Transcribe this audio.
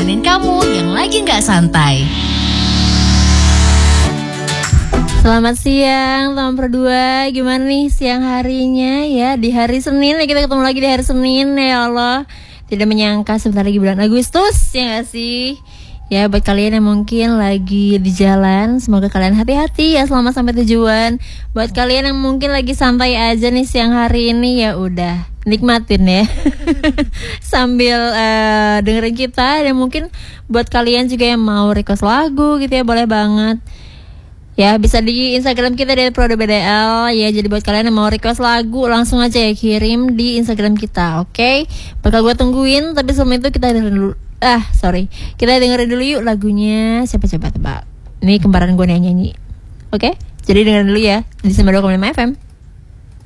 nemenin kamu yang lagi gak santai. Selamat siang teman berdua. Gimana nih siang harinya ya? Di hari Senin ya, kita ketemu lagi di hari Senin. Ya Allah, tidak menyangka sebentar lagi bulan Agustus, ya gak sih? Ya buat kalian yang mungkin lagi di jalan, semoga kalian hati-hati ya selamat sampai tujuan. Buat kalian yang mungkin lagi santai aja nih siang hari ini, ya udah nikmatin ya sambil dengerin kita. Dan mungkin buat kalian juga yang mau request lagu gitu ya, boleh banget ya, bisa di Instagram kita dari Prode BDL ya. Jadi buat kalian yang mau request lagu, langsung aja ya kirim di Instagram kita, oke? Bakal gue tungguin, tapi sebelum itu kita dengerin dulu. Kita dengerin dulu yuk lagunya. Siapa coba tebak? Ini kembaran gue yang nyanyi. Oke? Jadi dengerin dulu ya di 92,5 FM.